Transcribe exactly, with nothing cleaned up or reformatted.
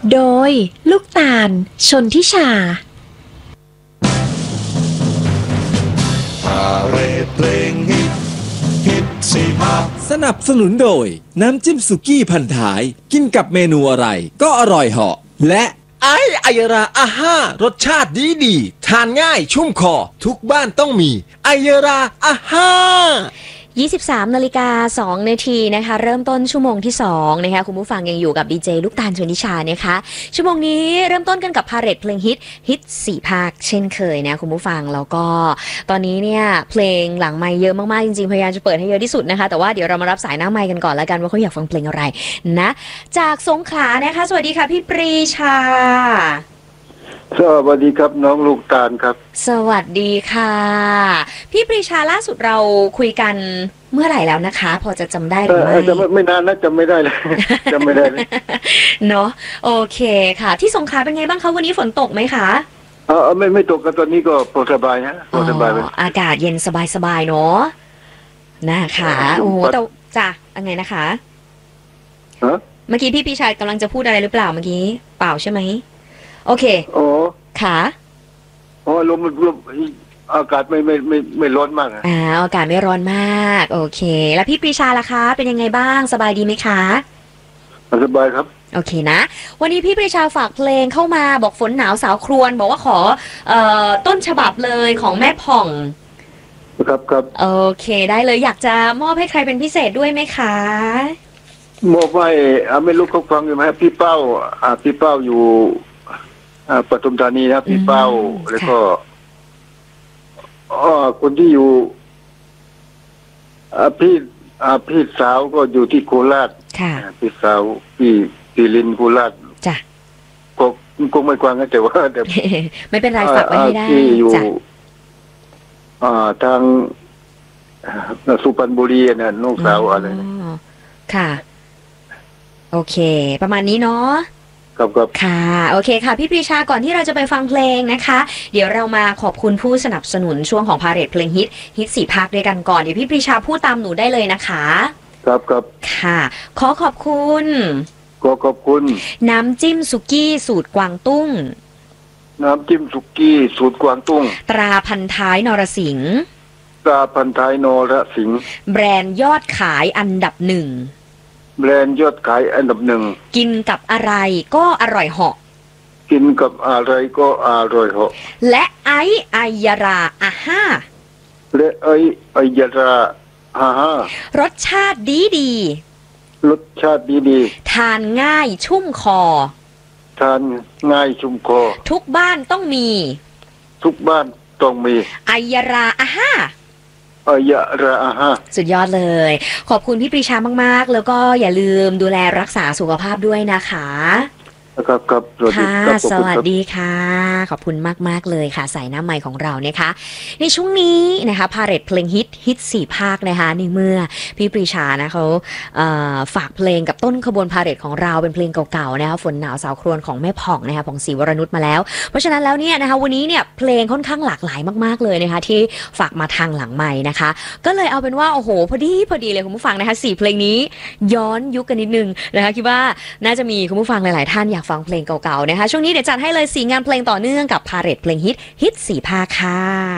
โดยลูกตาลชนทิชาพาเรดเพลงฮิตฮิตสี่ภาคสนับสนุนโดยน้ำจิ้มสุกี้พันท้ายกินกับเมนูอะไรก็อร่อยเหาะและไอไอยราอาห้ารสชาติดีดีทานง่ายชุ่มคอทุกบ้านต้องมีไอยราอาห้ายี่สิบสามนาฬิกาสองนาทีนะคะเริ่มต้นชั่วโมงที่สองนะคะคุณผู้ฟังยังอยู่กับดีเจลูกตาลชนิชานะคะชั่วโมงนี้เริ่มต้นกันกับพาเหรดเพลงฮิตฮิตสี่ภาคเช่นเคยนะคุณผู้ฟังแล้วก็ตอนนี้เนี่ยเพลงหลังไมค์เยอะมากๆจริงๆพยายามจะเปิดให้เยอะที่สุดนะคะแต่ว่าเดี๋ยวเรามารับสายหน้าไมค์กันก่อนแล้วกันว่าเขาอยากฟังเพลงอะไรนะจากสงขลานะคะสวัสดีค่ะพี่ปรีชาสวัสดีครับน้องลูกตาลครับสวัสดีค่ะพี่ปรีชาล่าสุดเราคุยกันเมื่อไหร่แล้วนะคะพอจะจำได้หรือไม่จะไม่นานนะจำไม่ได้เลยจำไม่ได้เลยเนาะโอเคค่ะที่สงขลาเป็นไงบ้างคะวันนี้ฝนตกไหมคะเออไม่ไม่ตกกันตอนนี้ก็พอสบายนะพอสบายเลยอากาศเย็นสบายๆเนาะนะคะโอ้แต่จ้ะยังไงนะคะฮะเมื่อกี้พี่ปรีชากำลังจะพูดอะไรหรือเปล่าเมื่อกี้เปล่าใช่ไหมโอเคโอ้ค่ะอ๋อลมลมอากาศไม่ไม่ไม่ไม่ร้อนมากอ่าอากาศไม่ร้อนมากโอเคแล้วพี่ปรีชาล่ะคะเป็นยังไงบ้างสบายดีไหมคะสบายครับโอเคนะวันนี้พี่ปรีชาฝากเพลงเข้ามาบอกฝนหนาวสาวครวญบอกว่าขอเอ่อต้นฉบับเลยของแม่ผ่องครับครับโอเคได้เลยอยากจะมอบให้ใครเป็นพิเศษด้วยไหมคะมอบให้ไม่รู้เขาฟังอยู่ไหมพี่เป้าอ่าพี่เป้าอยู่ปทุมธานีนะพี่เป้าแล้วก็อ๋อคนที่อยู่พี่พี่สาวก็อยู่ที่โคราชพี่สาวพี่พี่ลินโคราชจ้ะก็คงไม่กว้างนะแต่ว่าแต่ไม่เป็นไรฝากไว้ให้ได้ที่อยู่ทางสุพรรณบุรีนะน้องสาวอะไรค่ะโอเคประมาณนี้เนาะค่ะโอเคค่ะพี่ปรีชาก่อนที่เราจะไปฟังเพลงนะคะเดี๋ยวเรามาขอบคุณผู้สนับสนุนช่วงของพาเหรดเพลงฮิตฮิตสี่ภาคด้วยกันก่อนเดี๋ยวพี่ปรีชาพูดตามหนูได้เลยนะคะครับครับค่ะขอขอบคุณขอขอบคุณน้ำจิ้มสุกี้สูตรกวางตุ้งน้ำจิ้มสุกี้สูตรกวางตุ้งตราพันท้ายนรสิงห์ตราพันท้ายนรสิงห์แบรนด์ยอดขายอันดับหนึ่งแบรนด์ยอดขายอันดับหนึ่งกินกับอะไรก็อร่อยเหาะกินกับอะไรก็อร่อยเหาะและไอไอยาราอาห้าและไอไอยาราอาห้ารสชาติดีดีรสชาติดีดีทานง่ายชุ่มคอทานง่ายชุ่มคอทุกบ้านต้องมีทุกบ้านต้องมีไอยาราอาห้าอายะระอาฮะสุดยอดเลยขอบคุณพี่ปรีชามากๆแล้วก็อย่าลืมดูแลรักษาสุขภาพด้วยนะคะครับครับสวัสดีค่ะสวัสดีค่ะขอบคุณมากๆเลยค่ะใส่หน้าไมค์ของเรานะคะในช่วงนี้นะคะพาเหรดเพลงฮิตฮิตสี่ภาคนะคะในเมื่อพี่ปรีชานะเขาฝากเพลงกับต้นขบวนพาเหรดของเราเป็นเพลงเก่าๆนะคะฝนหนาวสาวครวญของแม่ผ่องนะคะผ่องศรีวรนุชมาแล้วเพราะฉะนั้นแล้วเนี่ยนะคะวันนี้เนี่ยเพลงค่อนข้างหลากหลายมากๆเลยนะคะที่ฝากมาทางหลังไมค์นะคะก็เลยเอาเป็นว่าโอ้โหพอดีพอดีเลยคุณผู้ฟังนะคะสี่เพลงนี้ย้อนยุคกันนิดนึงนะคะคิดว่าน่าจะมีคุณผู้ฟังหลายๆท่านอยากฟังเพลงเก่าๆนะคะช่วงนี้เดี๋ยวจัดให้เลยสี่งานเพลงต่อเนื่องกับพาเหรดเพลงฮิตฮิตสี่ภาคค่ะ